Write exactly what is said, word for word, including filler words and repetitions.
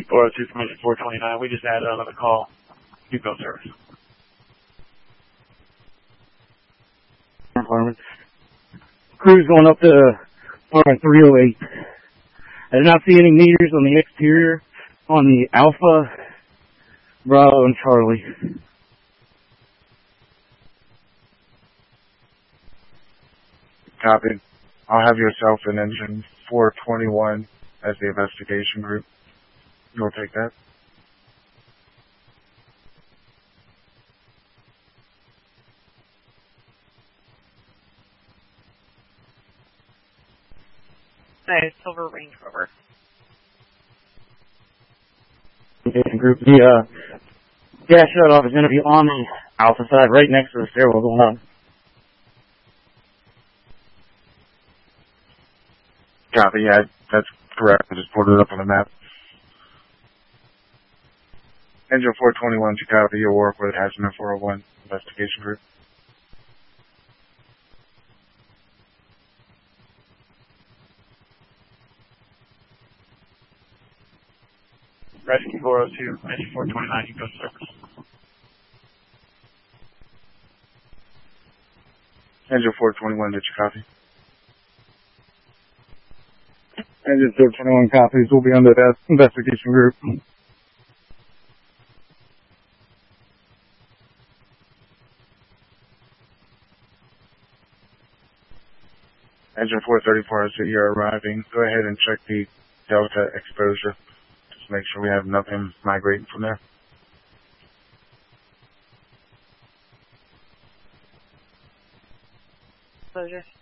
four oh two from Engine four twenty-nine. We just added another call. Depot service. Crew's going up to three oh eight. I did not see any meters on the exterior on the Alpha, Bravo, and Charlie. Copy. I'll have yourself in Engine four twenty-one as the investigation group. You'll take that. Nice, Silver Range Rover. Investigation group. The uh, gas shut-off is going to be on the Alpha side, right next to the stairwell going up. Copy, yeah, that's correct. I just pulled it up on the map. Engine four twenty-one to copy. You'll work with Hazmat four oh one investigation group. Rescue four oh two, Engine four twenty-nine, Depot service. Engine four twenty-one, did you copy? Engine four twenty-one copies will be under that investigation group. Engine four thirty-four, as you're arriving, go ahead and check the Delta exposure. Just make sure we have nothing migrating from there. Exposure.